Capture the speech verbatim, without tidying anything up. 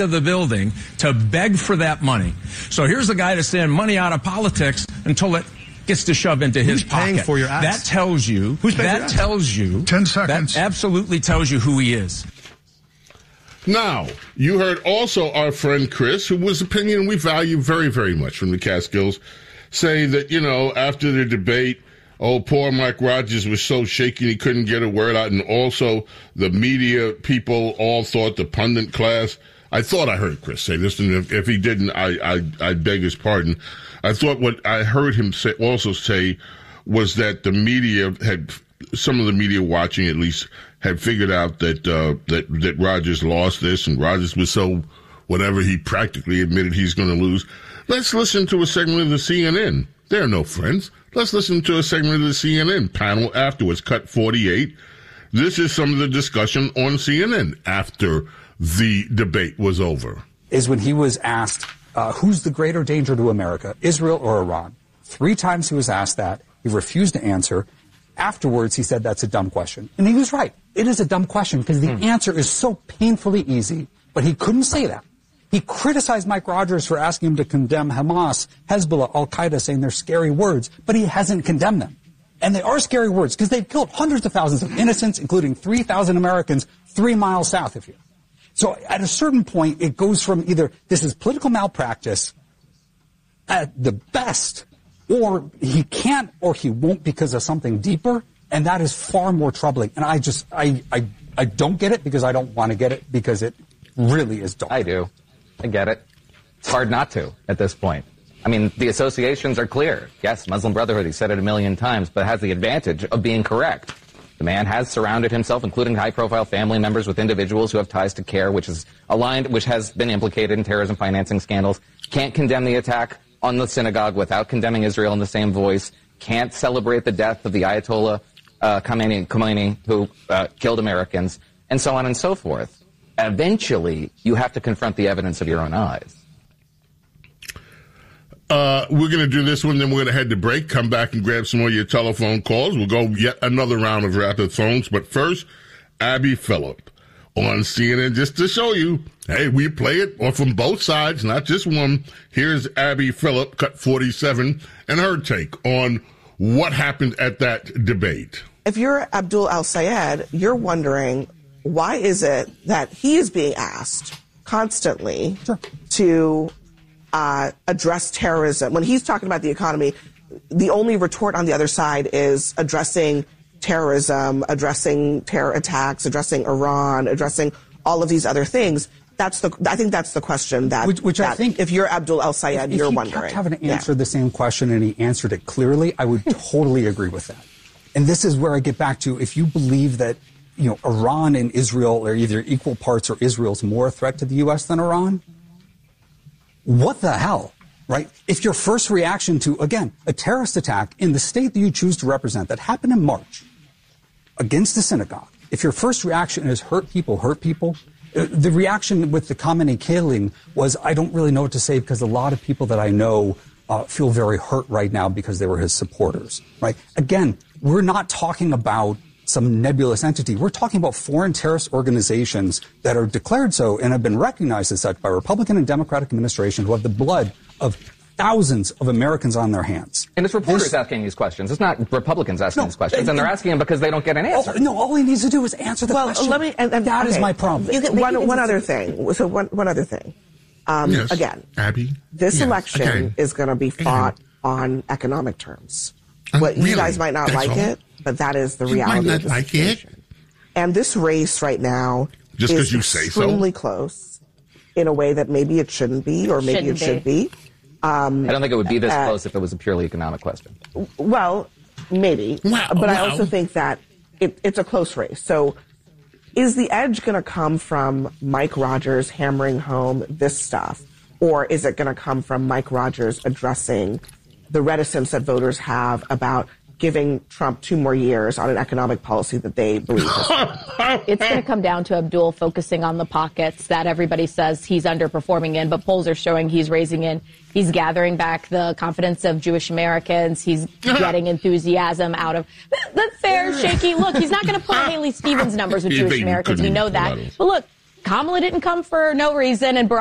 of the building to beg for that money. So here's a guy that's saying money out of politics until it gets to shove into his Who's pocket. paying for your ass? That tells you. Who's paying that for your ass? tells you. Ten seconds. That absolutely tells you who he is. Now, you heard also our friend Chris, who was opinion we value very, very much from the Catskills, say that, you know, after the debate, oh, poor Mike Rogers was so shaky he couldn't get a word out. And also the media people all thought, the pundit class, I thought I heard Chris say this, and if, if he didn't, I, I, I beg his pardon. I thought what I heard him say, also say was that the media had, some of the media watching at least, had figured out that, uh, that, that Rogers lost this, and Rogers was so whatever, he practically admitted he's going to lose. Let's listen to a segment of the C N N. They're no friends. Let's listen to a segment of the C N N panel afterwards, cut forty-eight. This is some of the discussion on C N N after the debate was over. Is when he was asked, uh, who's the greater danger to America, Israel or Iran? Three times he was asked that. He refused to answer. Afterwards, he said that's a dumb question. And he was right. It is a dumb question because the mm. answer is so painfully easy, but he couldn't say that. He criticized Mike Rogers for asking him to condemn Hamas, Hezbollah, Al-Qaeda, saying they're scary words, but he hasn't condemned them. And they are scary words because they've killed hundreds of thousands of innocents, including three thousand Americans three miles south of here. So at a certain point, it goes from either this is political malpractice at the best, or he can't or he won't because of something deeper, and that is far more troubling. And I just, I, I, I don't get it because I don't want to get it because it really is dark. I do. I get it. It's hard not to at this point. I mean, the associations are clear. Yes, Muslim Brotherhood, he said it a million times, but has the advantage of being correct. The man has surrounded himself, including high-profile family members, with individuals who have ties to CARE, which is aligned, which has been implicated in terrorism financing scandals. Can't condemn the attack on the synagogue without condemning Israel in the same voice. Can't celebrate the death of the Ayatollah uh, Khomeini, Khomeini, who uh, killed Americans, and so on and so forth. Eventually, you have to confront the evidence of your own eyes. Uh, we're going to do this one, then we're going to head to break, come back and grab some more of your telephone calls. We'll go yet another round of rapid phones. But first, Abby Phillip on C N N, just to show you, hey, we play it or from both sides, not just one. Here's Abby Phillip, cut forty-seven, and her take on what happened at that debate. If you're Abdul al-Sayed, you're wondering, why is it that he is being asked constantly sure. to uh, address terrorism? When he's talking about the economy, the only retort on the other side is addressing terrorism, addressing terror attacks, addressing Iran, addressing all of these other things. That's the. I think that's the question that. Which, which that I think, if you're Abdul al-Sayed, if you're he wondering. If having yeah. answered the same question and he answered it clearly, I would totally agree with that. And this is where I get back to, if you believe that, you know, Iran and Israel are either equal parts or Israel's more a threat to the U S than Iran, what the hell, right? If your first reaction to, again, a terrorist attack in the state that you choose to represent that happened in March against the synagogue, if your first reaction is hurt people, hurt people, uh, the reaction with the Khamenei killing was, I don't really know what to say because a lot of people that I know uh, feel very hurt right now because they were his supporters, right? Again, we're not talking about some nebulous entity. We're talking about foreign terrorist organizations that are declared so and have been recognized as such by Republican and Democratic administrations who have the blood of thousands of Americans on their hands. And it's reporters this, asking these questions. It's not Republicans asking no, these questions, and they're asking them because they don't get an answer. Oh, no, all he needs to do is answer the well, question. Let me, and, and, that okay. is my problem. You can, one one other thing. So one, one other thing. Um, yes, again, Abby. This yes, election again. is going to be fought again. on economic terms. Uh, what really? You guys might not That's like all? it, but that is the you reality might not of the like situation. It. And this race right now Just is you say so? extremely close in a way that maybe it shouldn't be, or maybe shouldn't it should be. Um, I don't think it would be this uh, close if it was a purely economic question. Well, maybe. Wow, but I wow. also think that it, it's a close race. So is the edge going to come from Mike Rogers hammering home this stuff? Or is it going to come from Mike Rogers addressing the reticence that voters have about giving Trump two more years on an economic policy that they believe is It's going to come down to Abdul focusing on the pockets that everybody says he's underperforming in, but polls are showing he's raising in. He's gathering back the confidence of Jewish Americans. He's getting enthusiasm out of the fair, shaky look. He's not going to put Haley Stevens numbers with Jewish Americans. We know that. But look, Kamala didn't come for no reason, and Barack